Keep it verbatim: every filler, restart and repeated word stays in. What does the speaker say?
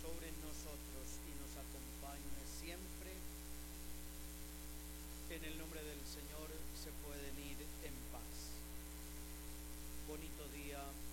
sobre nosotros y nos acompañe siempre. En el nombre del Señor se pueden ir en paz. Bonito día